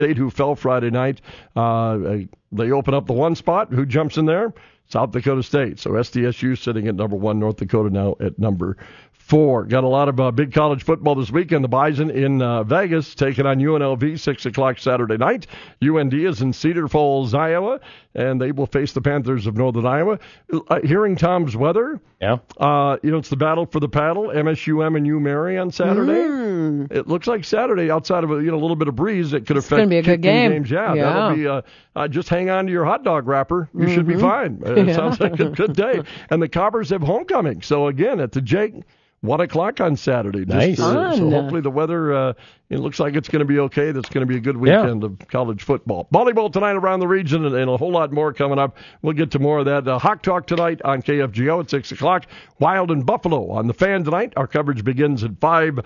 State, who fell Friday night. They open up the one spot. Who jumps in there? South Dakota State. So SDSU sitting at number 1, North Dakota now at number 4. Got a lot of big college football this weekend. The Bison in Vegas taking on UNLV, 6 o'clock Saturday night. UND is in Cedar Falls, Iowa, and they will face the Panthers of Northern Iowa. Hearing Tom's weather, it's the battle for the paddle, MSU and UMary on Saturday. It looks like Saturday, outside of a little bit of breeze, it could affect. It's going to be a good game. Games. Yeah, that'll be. Just hang on to your hot dog wrapper. You should be fine. It sounds like a good day. And the Cobbers have homecoming. So again, at the Jake. 1 o'clock on Saturday. Nice. So hopefully the weather, it looks like it's going to be okay. That's going to be a good weekend of college football. Volleyball tonight around the region and a whole lot more coming up. We'll get to more of that. Hawk Talk tonight on KFGO at 6 o'clock. Wild and Buffalo on the Fan tonight. Our coverage begins at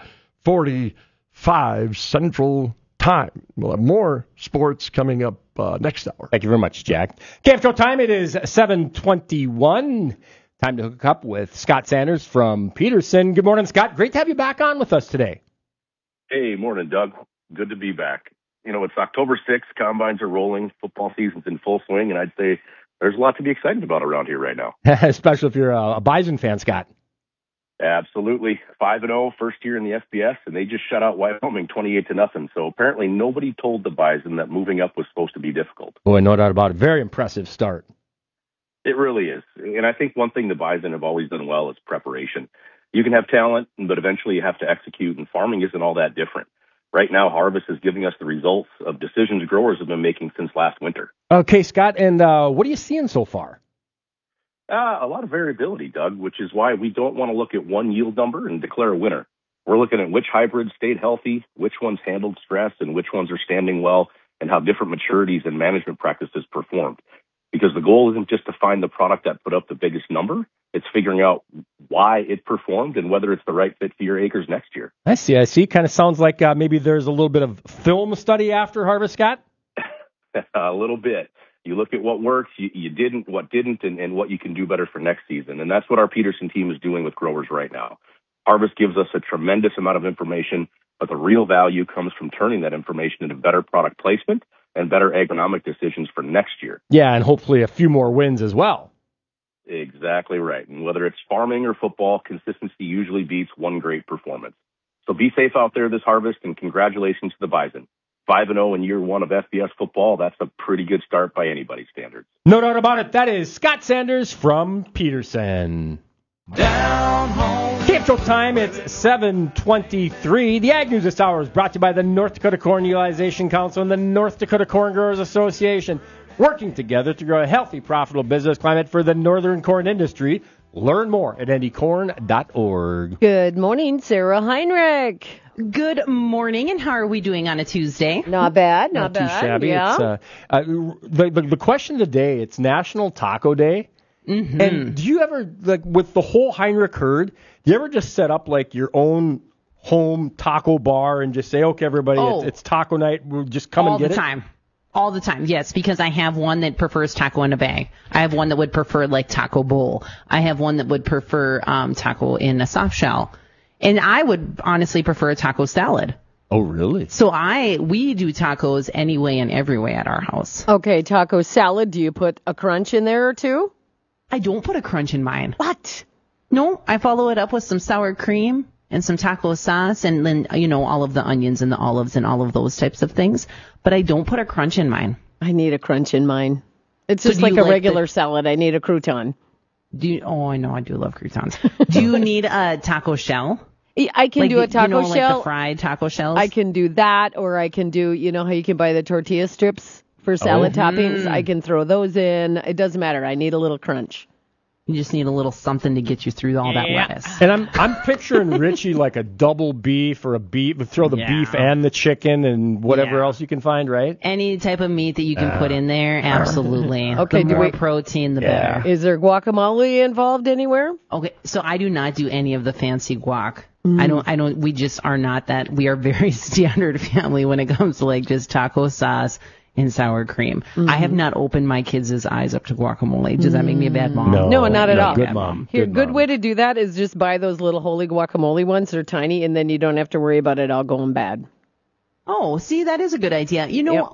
5:45 Central Time. We'll have more sports coming up next hour. Thank you very much, Jack. KFGO time, it is 7:21. Time to hook up with Scott Sanders from Peterson. Good morning, Scott. Great to have you back on with us today. Hey, morning, Doug. Good to be back. It's October 6th. Combines are rolling. Football season's in full swing, and I'd say there's a lot to be excited about around here right now. Especially if you're a Bison fan, Scott. Absolutely. 5-0, first year in the FBS, and they just shut out Wyoming 28-0. So apparently nobody told the Bison that moving up was supposed to be difficult. Boy, no doubt about it. Very impressive start. It really is. And I think one thing the Bison have always done well is preparation. You can have talent, but eventually you have to execute, and farming isn't all that different. Right now, harvest is giving us the results of decisions growers have been making since last winter. Okay, Scott, and what are you seeing so far? A lot of variability, Doug, which is why we don't want to look at one yield number and declare a winner. We're looking at which hybrids stayed healthy, which ones handled stress, and which ones are standing well, and how different maturities and management practices performed. Because the goal isn't just to find the product that put up the biggest number. It's figuring out why it performed and whether it's the right fit for your acres next year. I see. Kind of sounds like maybe there's a little bit of film study after harvest, Scott? A little bit. You look at what works, you didn't, what didn't, and what you can do better for next season. And that's what our Peterson team is doing with growers right now. Harvest gives us a tremendous amount of information, but the real value comes from turning that information into better product placement and better agronomic decisions for next year. Yeah, and hopefully a few more wins as well. Exactly right. And whether it's farming or football, consistency usually beats one great performance. So be safe out there this harvest, and congratulations to the Bison. 5-0 in year one of FBS football, that's a pretty good start by anybody's standards. No doubt about it. That is Scott Sanders from Peterson. Down home. KFGO time, it's 7:23. The Ag News this hour is brought to you by the North Dakota Corn Utilization Council and the North Dakota Corn Growers Association, working together to grow a healthy, profitable business climate for the northern corn industry. Learn more at ndecorn.org. Good morning, Sarah Heinrich. Good morning, and how are we doing on a Tuesday? Not bad, not too bad. shabby. Yeah. It's, the question of the day, it's National Taco Day. Mm-hmm. And do you ever, with the whole Heinrich herd, do you ever just set up your own home taco bar and just say, okay, everybody, it's taco night, we'll just come and get it? All the time, yes, because I have one that prefers taco in a bag. I have one that would prefer taco bowl. I have one that would prefer taco in a soft shell. And I would honestly prefer a taco salad. Oh, really? So we do tacos anyway and every way at our house. Okay, taco salad. Do you put a crunch in there or two? I don't put a crunch in mine. What? No, I follow it up with some sour cream and some taco sauce and then, all of the onions and the olives and all of those types of things. But I don't put a crunch in mine. I need a crunch in mine. It's just like a regular salad. I need a crouton. I know, I do love croutons. Do you need a taco shell? I can do a taco shell. Like the fried taco shells? I can do that, or I can do, how you can buy the tortilla strips for salad toppings? I can throw those in. It doesn't matter. I need a little crunch. You just need a little something to get you through all that lettuce. And I'm picturing Richie like a double beef or a beef. Throw the beef and the chicken and whatever else you can find, right? Any type of meat that you can put in there, absolutely. Okay, the more protein, the better. Is there guacamole involved anywhere? Okay, so I do not do any of the fancy guac. I don't. We just are not that. We are very standard family when it comes to just taco sauce and sour cream. Mm-hmm. I have not opened my kids' eyes up to guacamole. Does that make me a bad mom? No, not at all. Good mom. Good way to do that is just buy those little holy guacamole ones. They're tiny, and then you don't have to worry about it all going bad. Oh, see, that is a good idea. You know, Yep.